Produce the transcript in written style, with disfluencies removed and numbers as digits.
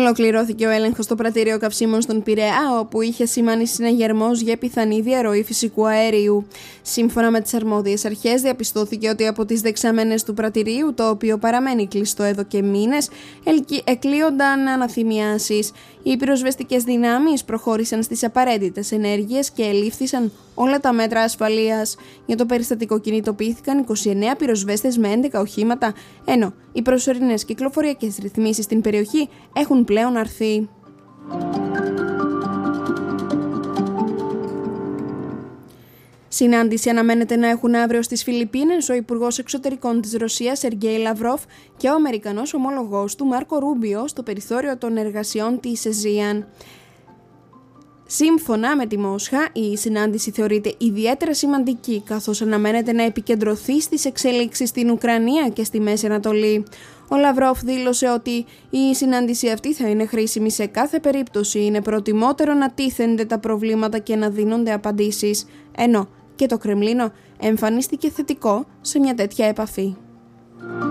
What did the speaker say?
Ολοκληρώθηκε ο έλεγχος στο πρατήριο καυσίμων στον Πειραιά, όπου είχε σημάνει συναγερμός για πιθανή διαρροή φυσικού αερίου. Σύμφωνα με τις αρμόδιες αρχές, διαπιστώθηκε ότι από τις δεξαμενές του πρατηρίου, το οποίο παραμένει κλειστό εδώ και μήνες, εκλείονταν αναθυμιάσεις. Οι πυροσβεστικές δυνάμεις προχώρησαν στις απαραίτητες ενέργειες και ελήφθησαν όλα τα μέτρα ασφαλείας. Για το περιστατικό κινητοποιήθηκαν 29 πυροσβέστες με 11 οχήματα, ενώ οι προσωρινές κυκλοφοριακές ρυθμίσεις στην περιοχή έχουν πλέον αρθεί. Συνάντηση αναμένεται να έχουν αύριο στις Φιλιππίνες ο Υπουργός Εξωτερικών της Ρωσίας Σεργέη Λαυρόφ και ο Αμερικανός ομόλογός του Μάρκο Ρούμπιο στο περιθώριο των εργασιών της ΕΖΙΑΝ. Σύμφωνα με τη Μόσχα, η συνάντηση θεωρείται ιδιαίτερα σημαντική, καθώς αναμένεται να επικεντρωθεί στις εξελίξεις στην Ουκρανία και στη Μέση Ανατολή. Ο Λαυρόφ δήλωσε ότι η συνάντηση αυτή θα είναι χρήσιμη σε κάθε περίπτωση. Είναι προτιμότερο να τίθενται τα προβλήματα και να δίνονται απαντήσεις, ενώ και το Κρεμλίνο εμφανίστηκε θετικό σε μια τέτοια επαφή.